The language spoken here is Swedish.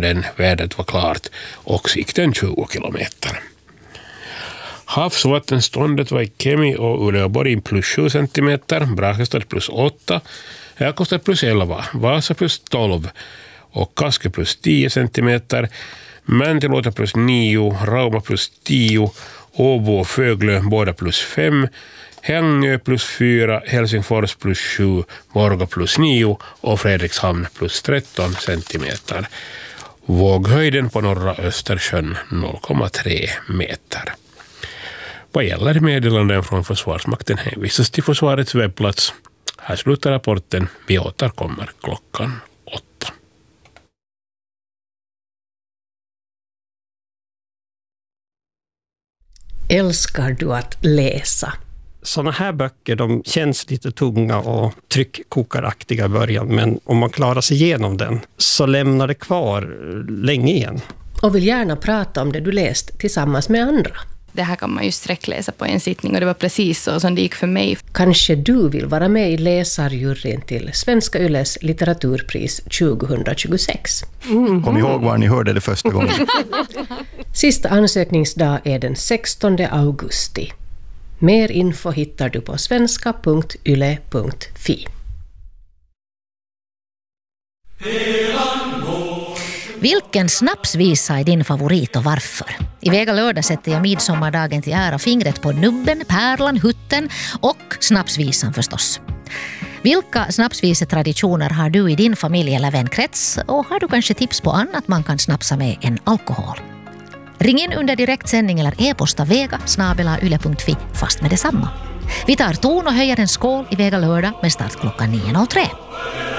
stunden vädret var klart och sikten 20 kilometer. Havsvattenståndet var i Kemi och Uleåborg plus 7 centimeter, Brakestad plus 8, Älvkostad plus 11, Vasa plus 12 och Kaske plus 10 centimeter, Mäntilåta plus 9, Rauma plus 10, Åbo och Föglö båda plus 5, Hängö plus 4, Helsingfors plus 7, Morgo plus 9 och Fredrikshamn plus 13 centimeter. Våghöjden på norra Östersjön 0,3 meter. Vad gäller meddelanden från Försvarsmakten hänvisas till försvarets webbplats. Här slutar rapporten. Vi återkommer klockan 8. Älskar du att läsa? Sådana här böcker, de känns lite tunga och tryckkokaraktiga i början, men om man klarar sig igenom den så lämnar det kvar länge igen. Och vill gärna prata om det du läst tillsammans med andra. Det här kan man ju sträckläsa på en sittning och det var precis så som det gick för mig. Kanske du vill vara med i läsarjuryn till Svenska Yles litteraturpris 2026. Kom ihåg var ni hörde det första gången. Sista ansökningsdag är den 16 augusti. Mer info hittar du på svenska.yle.fi. Vilken snapsvisa är din favorit och varför? I Vega lördag sätter jag midsommardagen till ära fingret på nubben, pärlan, hutten och snapsvisan förstås. Vilka snapsvisetraditioner har du i din familj eller vänkrets? Och har du kanske tips på annat man kan snapsa med än alkohol? Ring in under direktsändning eller e-posta vega@yle.fi fast med detsamma. Vi tar ton och höjer en skål i Vega lördag med start klockan 9.03.